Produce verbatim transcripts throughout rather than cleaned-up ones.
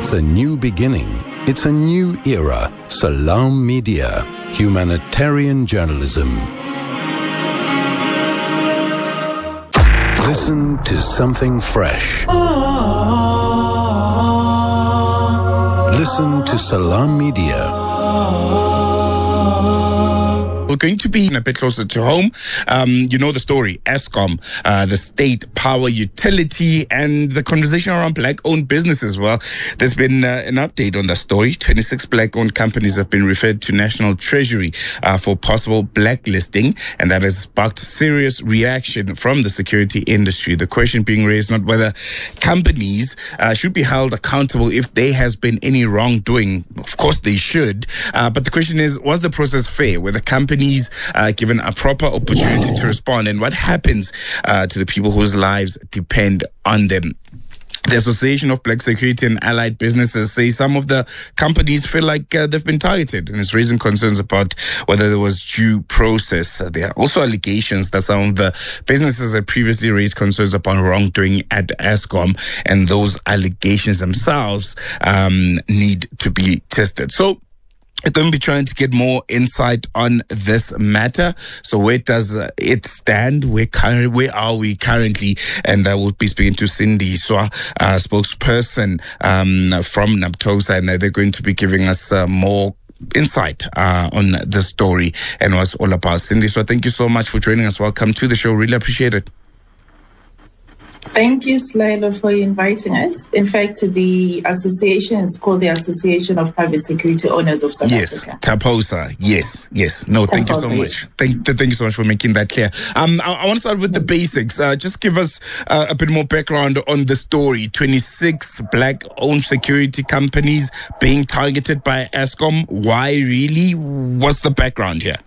It's a new beginning. It's a new era. Salam Media. Humanitarian journalism. Listen to something fresh. Listen to Salam Media. We're going to be a bit closer to home. Um, you know the story, Eskom, uh, the state power utility, and the conversation around black-owned businesses. Well, there's been uh, an update on the story. twenty-six black-owned companies have been referred to National Treasury uh, for possible blacklisting, and that has sparked serious reaction from the security industry. The question being raised, not whether companies uh, should be held accountable if there has been any wrongdoing. Of course, they should. Uh, but the question is, was the process fair? Were the companies Uh, given a proper opportunity to respond, and what happens uh, to the people whose lives depend on them? The Association of Black Security and Allied Businesses say some of the companies feel like uh, they've been targeted, and it's raising concerns about whether there was due process. Uh, there are also allegations that some of the businesses had previously raised concerns upon wrongdoing at Eskom, and those allegations themselves um, need to be tested. So we're going to be trying to get more insight on this matter. So where does uh, it stand? Where, current, where are we currently? And I will be speaking to Cindy Swa, uh, spokesperson um, from NAPTOSA, and they're going to be giving us uh, more insight uh, on the story and what's all about. Cindy Swa, thank you so much for joining us. Welcome to the show. Really appreciate it. Thank you, Slayla, for inviting us. In fact, the association is called the Association of Private Security Owners of South yes, Africa. TAPOSA. Yes, yes. No, thank you so much. Thank, thank you so much for making that clear. Um, I, I want to start with the basics. Uh, just give us uh, a bit more background on the story. twenty-six black-owned security companies being targeted by Eskom. Why really? What's the background here?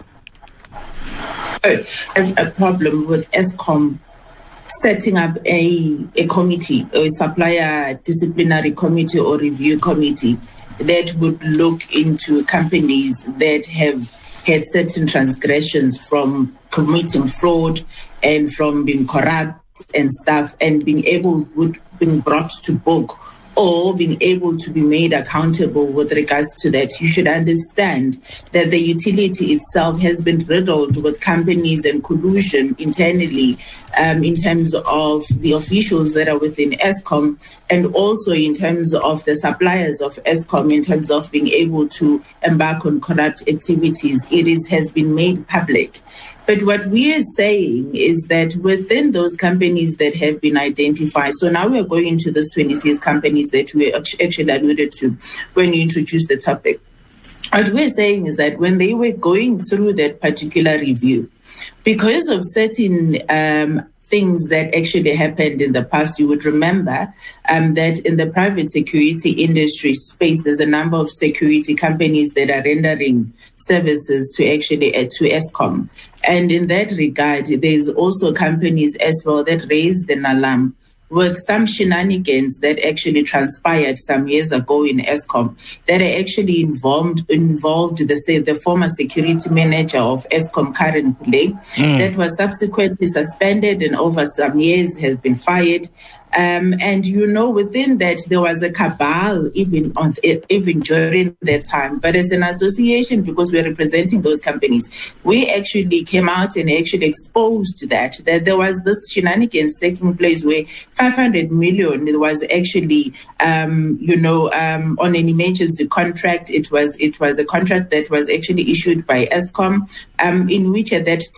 Oh, I have a problem with Eskom setting up a, a committee, a supplier disciplinary committee or review committee that would look into companies that have had certain transgressions from committing fraud and from being corrupt and stuff, and being able, would being brought to book or being able to be made accountable with regards to that. You should understand that the utility itself has been riddled with companies and collusion internally um, in terms of the officials that are within Eskom, and also in terms of the suppliers of Eskom, in terms of being able to embark on corrupt activities. It is, has been made public. But what we are saying is that within those companies that have been identified, so now we are going into these twenty-six companies that we actually alluded to when you introduced the topic. What we're saying is that when they were going through that particular review, because of certain um, things that actually happened in the past, you would remember um, that in the private security industry space, there's a number of security companies that are rendering services to actually uh, to Eskom. And in that regard, there's also companies as well that raised an alarm with some shenanigans that actually transpired some years ago in Eskom that are actually involved, involved the, say, the former security manager of Eskom, Karen Pule, mm. that was subsequently suspended and over some years has been fired. Um, and, you know, within that, there was a cabal even on even during that time. But as an association, because we're representing those companies, we actually came out and actually exposed that, that there was this shenanigans taking place where five hundred million was actually, um, you know, um, on an emergency contract. It was it was a contract that was actually issued by Eskom, um, in which at that